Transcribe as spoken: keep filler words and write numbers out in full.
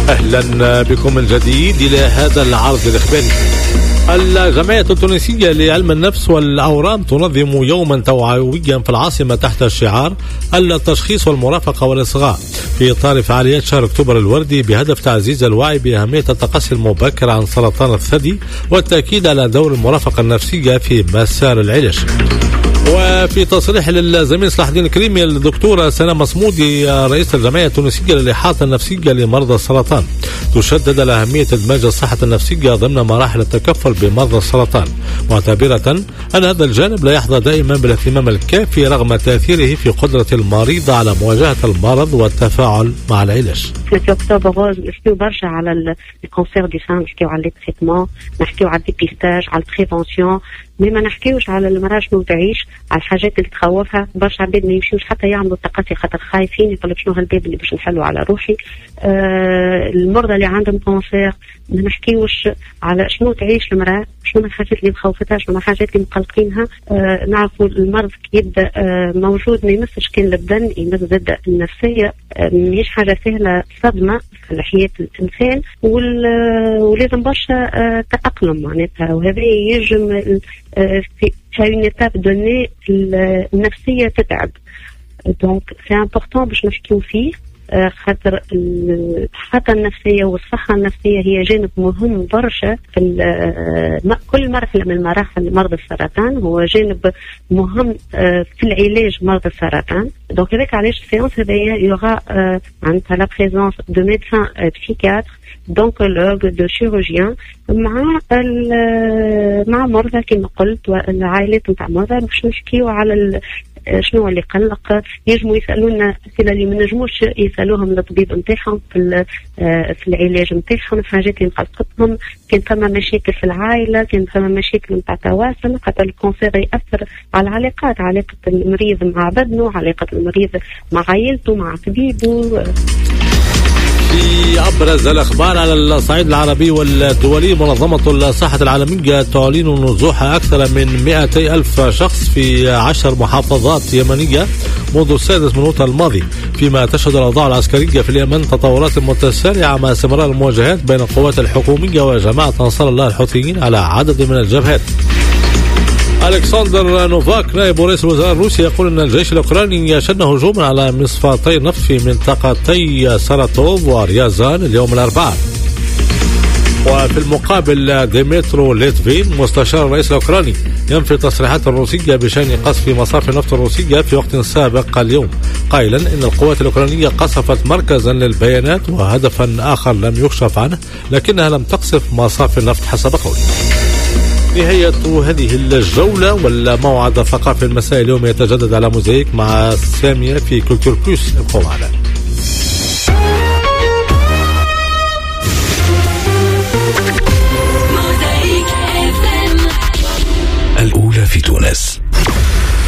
أهلا بكم من جديد إلى هذا العرض الإخباري. الجمعية التونسية لعلم النفس والأورام تنظم يوما توعويا في العاصمة تحت شعار التشخيص والمرافقة والإصغاء في إطار فعاليات شهر أكتوبر الوردي بهدف تعزيز الوعي بأهمية التقصي المبكر عن سرطان الثدي والتأكيد على دور المرافقة النفسية في مسار العلاج. وفي تصريح للزميل صلاح الدين الكريمي الدكتورة سناء مصمودي رئيس الجمعية التونسية للإحاطة النفسية لمرضى السرطان تشدد على أهمية إدماج الصحة النفسية ضمن مراحل التكفل بمرضى السرطان، معتبرة أن هذا الجانب لا يحظى دائما بالاهتمام الكافي رغم تأثيره في قدرة المريض على مواجهة المرض والتفاعل مع العلاج. في أكتوبر نحكيو برشا على الكانسير دي سان، نحكيو على التريتمون، نحكيو على الديبيستاج، على البريفونسيون، مي ما نحكيوش على المرأة شنو تعيش، على الحاجات اللي تخوفها. برشا عباد ما يمشيوش حتى يعملوا التقصي خاطر خايفين، يقول لك شنو هالباب اللي باش نحلوا على روحي. آه المرضى اللي عندهم كانسير ما نحكيوش على شنو تعيش المرأة، شنو الحاجات اللي مخوفتها، شنو الحاجات اللي مقلقينها. آه نعرفوا المرض كي يبدا آه موجود ما يمسش كان البدن، يمس زاد النفسية. آه مش حاجة سهلة، صدمة في حياة الإنسان، ولازم برشا آه تأقلم معناتها، وهذا يجم في une étape donnée النفسية تتعب. دونك سي امبورطون باش نحكيو فيه، خاطر الصحة النفسية والصحة النفسية هي جانب مهم برشا في كل مرحلة من مراحل مرض السرطان، هو جانب مهم في العلاج مرض السرطان. دونك هذاك علاش السيونس هذايا يوغا عندها لا بريزونس دو ميدسان بسيكاتر، دونكولوج، دو شيروجيان، مع مع مرضى كما قلت والعائلات نتاع مرضى، باش نحكيو على شنو اللي قلق. يجموا يسالونا اسئله اللي ما نجموش يسالوهم للطبيب نتاعهم في في العلاج نتاعهم، الحاجات اللي مقلقتهم، كان ثم مشاكل في العائله، كان ثم مشاكل نتاع تواصل، خاطر الكونسير ياثر على العلاقات، علاقه المريض مع بدنه، علاقه المريض مع عائلته، مع طبيبه. في أبرز الأخبار على الصعيد العربي والدولي، منظمة الصحة العالمية تعلن نزوح أكثر من مئتي ألف شخص في عشر محافظات يمنية منذ السادس من أوت الماضي، فيما تشهد الأوضاع العسكرية في اليمن تطورات متسارعة مع استمرار المواجهات بين القوات الحكومية وجماعة أنصار الله الحوثيين على عدد من الجبهات. ألكسندر نوفاك نائب رئيس الوزراء الروسي يقول أن الجيش الأوكراني يشن هجوما على مصفاتي نفط في منطقتي ساراتوف وريازان اليوم الأربعاء. وفي المقابل ديمترو ليتفين مستشار الرئيس الأوكراني ينفي التصريحات الروسية بشأن قصف مصافي النفط الروسية في وقت سابق اليوم، قائلا إن القوات الأوكرانية قصفت مركزا للبيانات وهدفا آخر لم يكشف عنه، لكنها لم تقصف مصافي النفط حسب قوله. نهاية هذه الجولة، والموعد ثقافي المساء اليوم يتجدد على موزايك مع سامية في كولتور بلوس. ابقوا معنا.